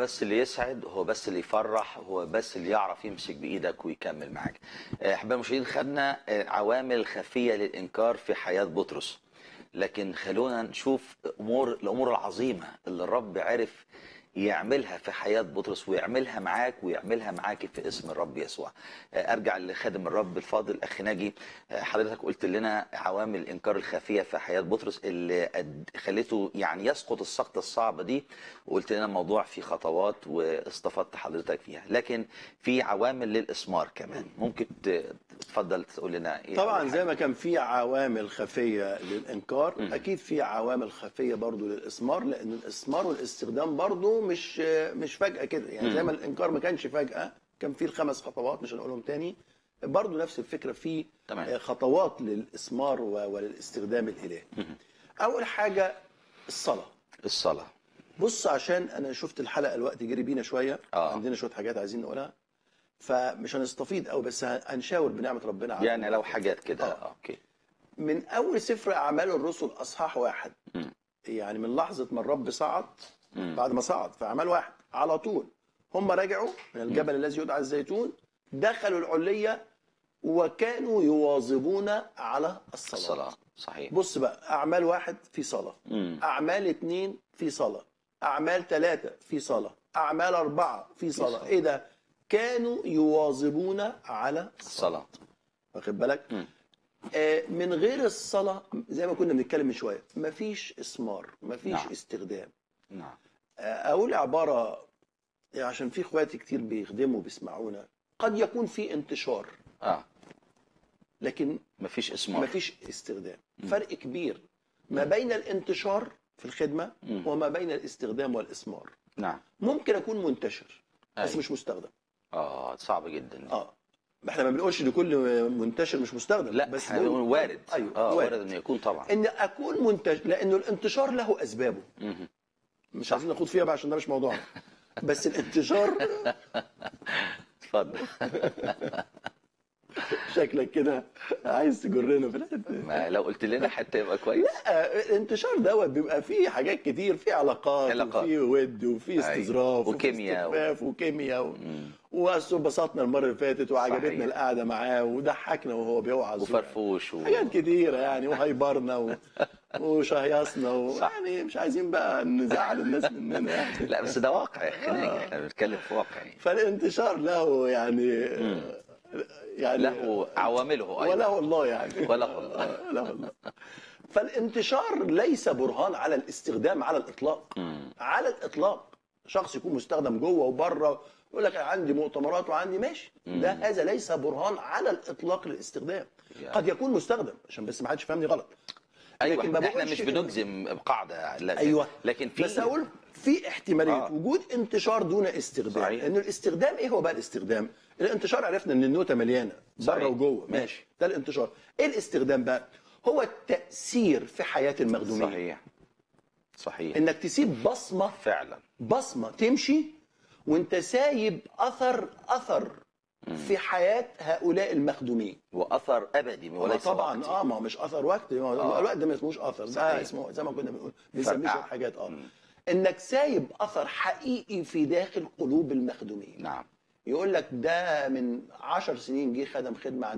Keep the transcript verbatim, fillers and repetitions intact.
بس اللي يسعد، هو بس اللي يفرح، هو بس اللي يعرف يمسك بايدك ويكمل معاك. احبائي المشاهدين، خدنا عوامل خفيه للانكار في حياه بطرس، لكن خلونا نشوف امور الامور العظيمه اللي الرب عرف يعملها في حياة بطرس، ويعملها معاك ويعملها معاك في اسم الرب يسوع. ارجع لخادم الرب الفاضل اخي ناجي، حضرتك قلت لنا عوامل الانكار الخفيه في حياه بطرس اللي خلته يعني يسقط السقطه الصعبه دي، وقلت لنا الموضوع فيه خطوات واستفدت حضرتك فيها، لكن في عوامل للاسمار كمان. ممكن تفضل تقول لنا ايه؟ طبعا زي ما كان في عوامل خفيه للانكار، م. اكيد في عوامل خفيه برضو للاسمار، لان الاسمار والاستخدام برضو مش مش فجاه كده، يعني زي ما الانكار ما كانش فجاه، كان في الخمس خطوات مش هنقولهم تاني، برضو نفس الفكره في تمام. خطوات للاسمار وللاستخدام الالهي. اول حاجه الصلاه. الصلاه بص، عشان انا شفت الحلقه الوقت جري بينا شويه، آه. عندنا شويه حاجات عايزين نقولها، فمش هنستفيض قوي، بس هنشاور بنعمه ربنا على يعني لو حاجات كده. آه. اوكي. من اول سفر اعمال الرسل اصحاح واحد، م. يعني من لحظه ما الرب صعد، م. بعد ما صعد في اعمال واحد على طول هم رجعوا من الجبل م. الذي يدعى الزيتون، دخلوا العليه وكانوا يواظبون على الصلاه. الصلاه صحيح. بص بقى، اعمال واحد في صلاه، م. اعمال اتنين في صلاه، اعمال ثلاثه في صلاه، اعمال اربعه في صلاه. صلاة. ايه ده؟ كانوا يواظبون على الصلاه. واخد بالك؟ م. آه من غير الصلاه زي ما كنا بنتكلم من شويه مفيش اسمار، مفيش نعم. استخدام. نعم. آه اقول عباره عشان في اخواتي كتير بيخدموا بيسمعونا، قد يكون في انتشار اه لكن مفيش اسمار، مفيش استخدام. م. فرق كبير ما بين الانتشار في الخدمه م. وما بين الاستخدام والاسمار. نعم. ممكن اكون منتشر بس أي. مش مستخدم. اه صعب جدا. اه احنا ما بنقولش ان كل منتشر مش مستخدم، لا بس احنا بنقول وارد. ايوه اه وارد, وارد انه يكون طبعا ان اكون منتشر، لانه الانتشار له اسبابه. م. مش عايزين ناخد فيها بقى عشان ده مش موضوعنا. بس الانتشار اتفضل. شكلك كده عايز تجرنا في الحته. ما لو قلت لنا حته يبقى كويس. لا الانتشار دوت بيبقى فيه حاجات كتير، فيه علاقات, علاقات. وفيه ود وفيه استظراف وكيمياء وكيمياء و... وبسطنا المره اللي فاتت وعجبتنا القعده معاه وضحكنا وهو بيوعظ وفرفوش و... حاجات كتيره يعني، وهيبرنا و... وشهيصنا و... يعني مش عايزين بقى نزعل الناس مننا يعني. لا بس ده واقع يا اخي ناجي، احنا بنتكلم في واقع يعني. فالانتشار له يعني م. يعني له عوامله ايضا وله الله يعني وله الله وله الله. فالانتشار ليس برهان على الاستخدام على الاطلاق. مم. على الاطلاق شخص يكون مستخدم جوه وبره، يقول لك عندي مؤتمرات وعندي ماشي، مم. ده هذا ليس برهان على الاطلاق للاستخدام. يعني. قد يكون مستخدم، عشان بس ما حدش يفهمني غلط. ايوه لكن احنا مش بنجزم بقاعده، لكن ايوه لكن في بس اقول في احتماليه آه. وجود انتشار دون استخدام. صحيح. لان الاستخدام ايه هو بقى الاستخدام؟ الانتشار عرفنا ان النوته مليانه بره وجوه، ماشي، ده الانتشار. ايه الاستخدام بقى؟ هو التاثير في حياه المخدومين. صحيح صحيح. انك تسيب بصمه، فعلا بصمه تمشي وانت سايب اثر اثر مم. في حياه هؤلاء المخدومين، واثر ابدي وليس طبعا وقتي. اه ما هو مش اثر وقتي، آه. الوقت ده ما اسموش اثر، ده اسمه زي ما كنا بنقول بنسميه حاجات اه مم. انك سايب اثر حقيقي في داخل قلوب المخدومين. نعم. يقول لك ده من عشر سنين جه خدم خدمه